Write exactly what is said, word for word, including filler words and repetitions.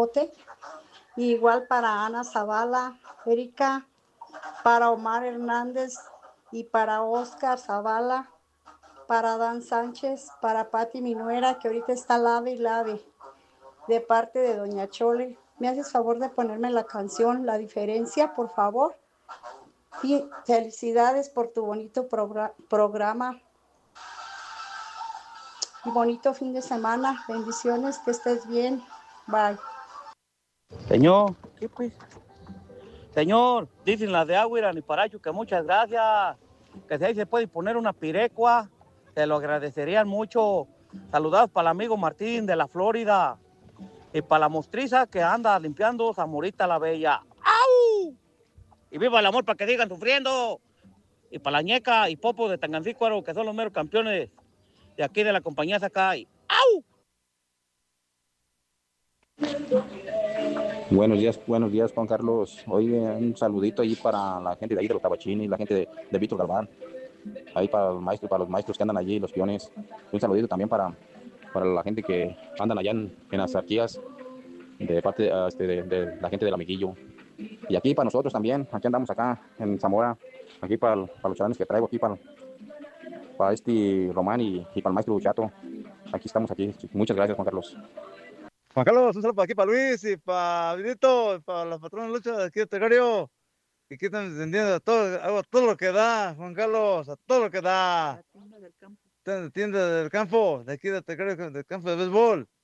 Zapote. Y igual para Ana Zavala, Erika, para Omar Hernández y para Oscar Zavala, para Dan Sánchez, para Pati mi nuera, que ahorita está lave y lave, de parte de Doña Chole. ¿Me haces favor de ponerme la canción La Diferencia, por favor? Y felicidades por tu bonito progr- programa. Y bonito fin de semana. Bendiciones, que estés bien. Bye. Señor, ¿qué pues? Señor, dicen las de Agüira ni Paracho que muchas gracias. Que si ahí se puede poner una pirecua, te lo agradecerían mucho. Saludados para el amigo Martín de la Florida. Y para la mostriza que anda limpiando Zamorita la Bella. ¡Au! Y viva el amor para que digan sufriendo. Y para la ñeca y Popo de Tangancícuaro, que son los meros campeones de aquí de la compañía Sacay. ¡Au! Buenos días, buenos días, Juan Carlos. Oye, un saludito ahí para la gente de ahí de los Tabachini, la gente de, de Víctor Galván, ahí para los maestros, para los maestros que andan allí, los peones. Un saludito también para, para la gente que andan allá en, en las arquías, de parte ah, este, de, de la gente del Amiguillo. Y aquí para nosotros también, aquí andamos acá en Zamora, aquí para, para los chavales que traigo, aquí para, para este Román y, y para el maestro Chato. Aquí estamos, aquí. Muchas gracias, Juan Carlos. Juan Carlos, un saludo para aquí, para Luis y para Vidito, para la patrona Lucha de aquí de Tegario. Y aquí estamos entendiendo todo, hago todo lo que da, Juan Carlos, a todo lo que da. La tienda del campo. Tienda del campo, de aquí de Tegario, del campo de béisbol.